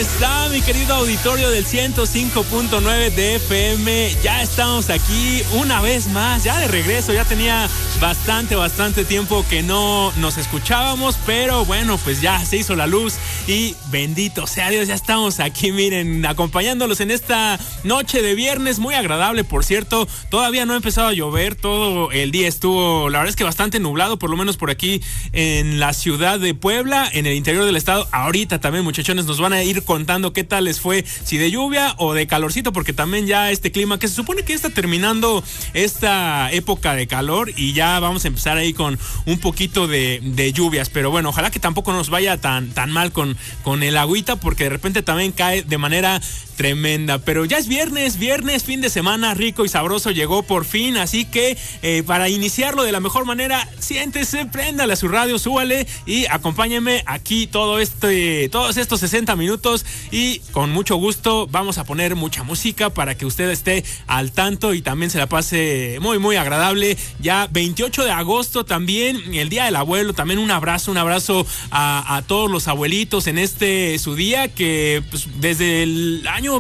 está mi querido auditorio del 105.9 de FM? Ya estamos aquí una vez más, ya de regreso. Ya tenía bastante tiempo que no nos escuchábamos, pero bueno, pues ya se hizo la luz y bendito sea Dios, ya estamos aquí, miren, acompañándolos en esta noche de viernes, muy agradable, por cierto. Todavía no ha empezado a llover, todo el día estuvo, la verdad es que bastante nublado, por lo menos por aquí en la ciudad de Puebla, en el interior del estado. Ahorita también, muchachones, nos van a ir contando qué tal les fue, si de lluvia o de calorcito, porque también ya este clima, que se supone que ya está terminando esta época de calor y ya vamos a empezar ahí con un poquito de lluvias, pero bueno, ojalá que tampoco nos vaya tan mal con el agüita, porque de repente también cae de manera tremenda. Pero ya es viernes, fin de semana rico y sabroso llegó por fin, así que para iniciarlo de la mejor manera, siéntese, préndale a su radio, súbale y acompáñeme aquí todos estos 60 minutos, y con mucho gusto vamos a poner mucha música para que usted esté al tanto y también se la pase muy agradable. Ya 28 de agosto también, el Día del Abuelo, también un abrazo a todos los abuelitos en este su día, que pues, desde el año